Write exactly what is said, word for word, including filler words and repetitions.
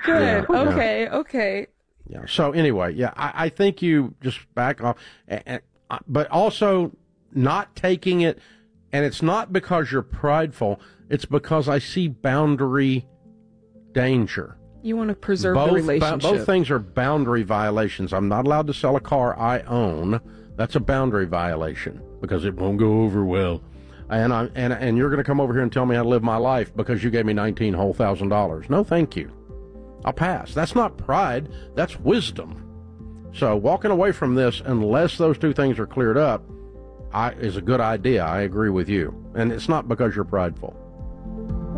Good. Yeah, okay. Yeah. Okay. Yeah. So anyway, yeah, I, I think you just back off, and, and, but also not taking it, and it's not because you're prideful. It's because I see boundary danger. You want to preserve both, the relationship. Both things are boundary violations. I'm not allowed to sell a car I own. That's a boundary violation because it won't go over well. And I and and you're going to come over here and tell me how to live my life because you gave me nineteen whole thousand dollars. No, thank you. I'll pass. That's not pride. That's wisdom. So walking away from this, unless those two things are cleared up, I, is a good idea. I agree with you. And it's not because you're prideful.